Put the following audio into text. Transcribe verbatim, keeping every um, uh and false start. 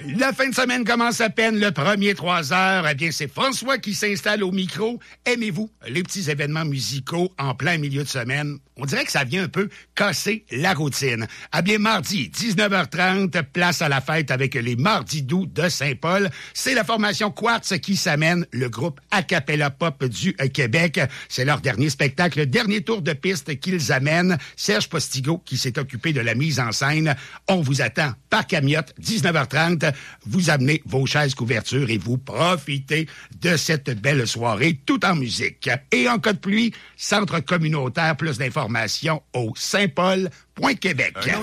La fin de semaine commence à peine, le premier trois heures. Eh bien, c'est François qui s'installe au micro. Aimez-vous les petits événements musicaux en plein milieu de semaine? On dirait que ça vient un peu casser la routine. Eh bien, mardi, dix-neuf heures trente, place à la fête avec les Mardis doux de Saint-Paul. C'est la formation Quartz qui s'amène, le groupe a cappella pop du Québec. C'est leur dernier spectacle, le dernier tour de piste qu'ils amènent. Serge Postigo qui s'est occupé de la mise en scène. On vous attend par camionnette, dix-neuf heures trente. Vous amenez vos chaises couvertures et vous profitez de cette belle soirée tout en musique. Et en cas de pluie, centre communautaire, plus d'informations au saint paul point québec.